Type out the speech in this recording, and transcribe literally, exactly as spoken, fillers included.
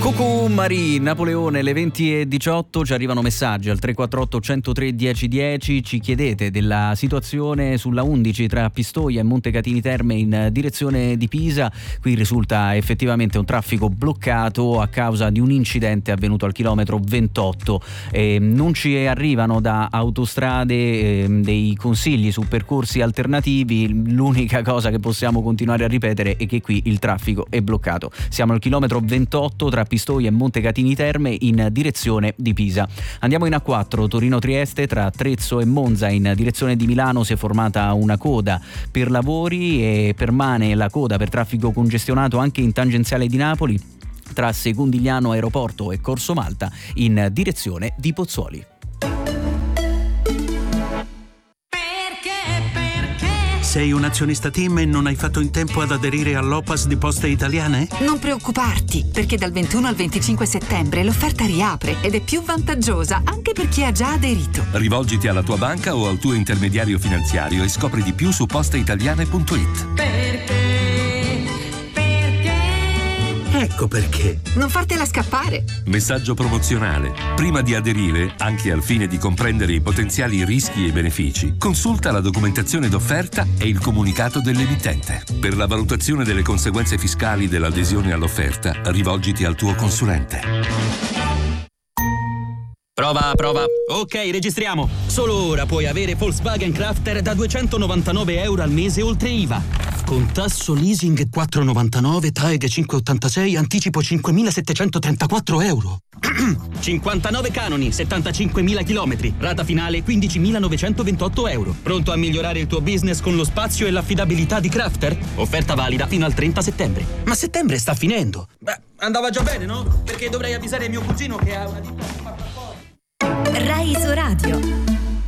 Cucù Marie, Napoleone, le venti e diciotto, ci arrivano messaggi al tre quattro otto uno zero tre uno zero uno zero, ci chiedete della situazione sulla undici tra Pistoia e Montecatini Terme in direzione di Pisa. Qui risulta effettivamente un traffico bloccato a causa di un incidente avvenuto al chilometro ventotto. Eh, non ci arrivano da autostrade eh, dei consigli su percorsi alternativi, l'unica cosa che possiamo continuare a ripetere è che qui il traffico è bloccato. Siamo al chilometro ventotto tra Pistoia e Montecatini Terme in direzione di Pisa. Andiamo in A quattro, Torino-Trieste, tra Trezzo e Monza in direzione di Milano si è formata una coda per lavori e permane la coda per traffico congestionato anche in tangenziale di Napoli tra Secondigliano Aeroporto e Corso Malta in direzione di Pozzuoli. Sei un azionista TIM e non hai fatto in tempo ad aderire all'O P A S di Poste Italiane? Non preoccuparti, perché dal ventuno al venticinque settembre l'offerta riapre ed è più vantaggiosa anche per chi ha già aderito. Rivolgiti alla tua banca o al tuo intermediario finanziario e scopri di più su posteitaliane punto it. Perché? Ecco perché. Non fartela scappare. Messaggio promozionale. Prima di aderire, anche al fine di comprendere i potenziali rischi e benefici, consulta la documentazione d'offerta e il comunicato dell'emittente. Per la valutazione delle conseguenze fiscali dell'adesione all'offerta, rivolgiti al tuo consulente. Prova, prova. Ok, registriamo. Solo ora puoi avere Volkswagen Crafter da duecentonovantanove euro al mese oltre I V A. Con tasso leasing quattro virgola novantanove, T A E G cinque virgola ottantasei, anticipo cinquemilasettecentotrentaquattro euro. cinquantanove canoni, settantacinquemila chilometri, rata finale quindicimilanovecentoventotto euro. Pronto a migliorare il tuo business con lo spazio e l'affidabilità di Crafter? Offerta valida fino al trenta settembre. Ma settembre sta finendo. Beh, andava già bene, no? Perché dovrei avvisare mio cugino che ha una ditta. Rai Iso Radio.